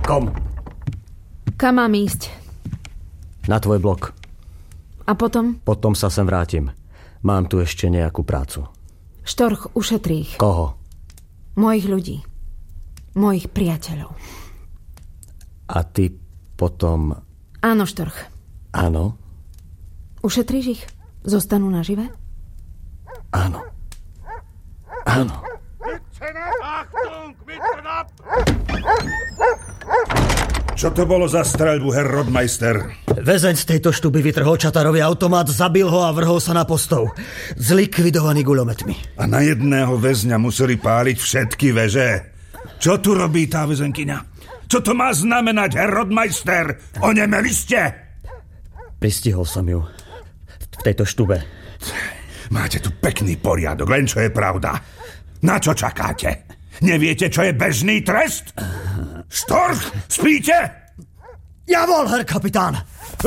vlakom. Kam mám ísť? Na tvoj blok. A potom? Potom sa sem vrátim. Mám tu ešte nejakú prácu. Štorch ušetrí ich. Koho? Mojich ľudí. Mojich priateľov. A ty potom... Áno, Štorch. Áno? Ušetríš ich? Zostanú nažive? Áno. Áno. Čo to bolo za streľbu, Herr Rodmeister? Väzeň z tejto štuby vytrhol čatarový automat, zabil ho a vrhol sa na postov. Zlikvidovaný guľometmi. A na jedného väzňa museli páliť všetky veže. Čo tu robí tá väzenkyňa? Čo to má znamenať, Herr Rodmeister? Onemeli ste? Pristihol som ju. V tejto štube. Máte tu pekný poriadok, len čo je pravda. Na čo čakáte? Neviete, čo je bežný trest? Štorch, spíte? Javol, herr kapitán!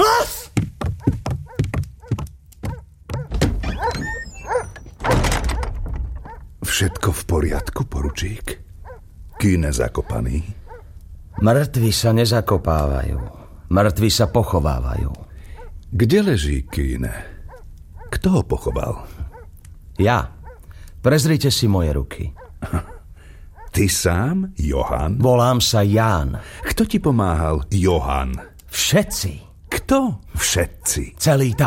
Všetko v poriadku, poručík? Kühne zakopaný? Mŕtvi sa nezakopávajú. Mŕtvi sa pochovávajú. Kde leží Kühne? Kto ho pochoval? Ja. Prezrite si moje ruky. Ty sám, Johan? Volám sa Ján. Kto ti pomáhal, Johan? Všetci. Kto všetci? Celý